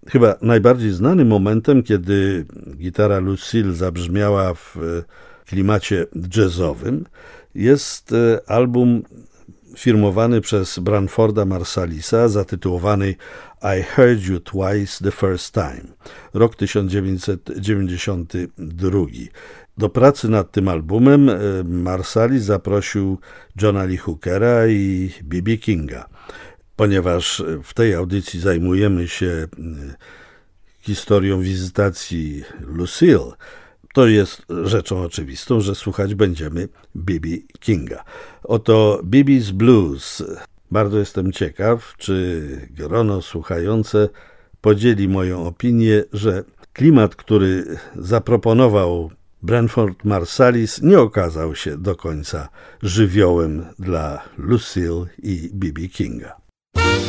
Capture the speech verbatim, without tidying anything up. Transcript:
Chyba najbardziej znanym momentem, kiedy gitara Lucille zabrzmiała w klimacie jazzowym, jest album firmowany przez Branforda Marsalisa, zatytułowany I Heard You Twice the First Time, rok tysiąc dziewięćset dziewięćdziesiąty drugi. Do pracy nad tym albumem Marsalis zaprosił Johna Lee Hookera i B B Kinga. Ponieważ w tej audycji zajmujemy się historią wizytacji Lucille, to jest rzeczą oczywistą, że słuchać będziemy B B Kinga. Oto B B's Blues. Bardzo jestem ciekaw, czy grono słuchające podzieli moją opinię, że klimat, który zaproponował Branford Marsalis, nie okazał się do końca żywiołem dla Lucille i B B Kinga.